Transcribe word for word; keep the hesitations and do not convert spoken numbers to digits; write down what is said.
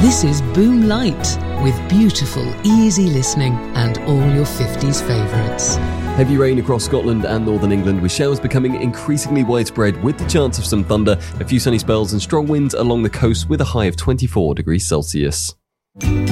This is Boom Light, with beautiful, easy listening and all your fifties favourites. Heavy rain across Scotland and northern England, with showers becoming increasingly widespread with the chance of some thunder, a few sunny spells and strong winds along the coast with a high of twenty-four degrees Celsius.